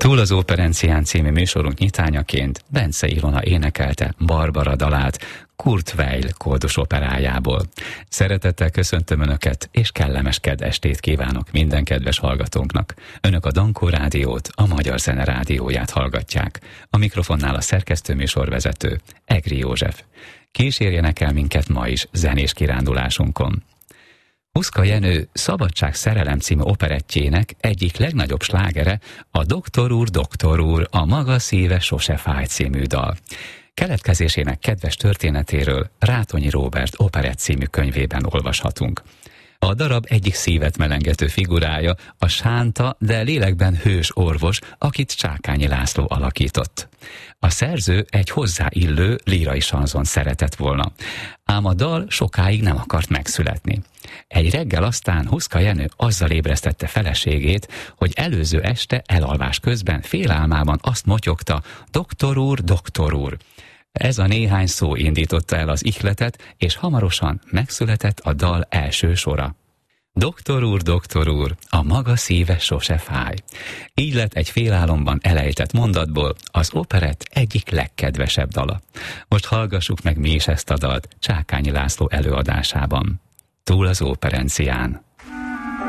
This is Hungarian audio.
Túl az Operencián című műsorunk nyitányaként Bence Ilona énekelte Barbara dalát Kurt Weill kódus operájából. Szeretettel köszöntöm Önöket, és kellemes kedvestét kívánok minden kedves hallgatónknak. Önök a Dankó Rádiót, a Magyar Zene Rádióját hallgatják. A mikrofonnál a szerkesztő-műsorvezető, Egri József. Kísérjenek el minket ma is zenés kirándulásunkon. Huszka Jenő Szabadság szerelem című operettjének egyik legnagyobb slágere a Doktor úr, a maga szíve sose fáj című dal. Keletkezésének kedves történetéről Rátonyi Róbert operett című könyvében olvashatunk. A darab egyik szívet melengető figurája a sánta, de lélekben hős orvos, akit Csákányi László alakított. A szerző egy hozzáillő lírai sanzon szeretett volna, ám a dal sokáig nem akart megszületni. Egy reggel aztán Huszka Jenő azzal ébresztette feleségét, hogy előző este elalvás közben félálmában azt motyogta: doktor úr. Ez a néhány szó indította el az ihletet, és hamarosan megszületett a dal első sora. Doktor úr, a maga szíve sose fáj. Így lett egy félálomban elejtett mondatból az operett egyik legkedvesebb dala. Most hallgassuk meg mi is ezt a dalt Csákányi László előadásában. Túl az Operencián.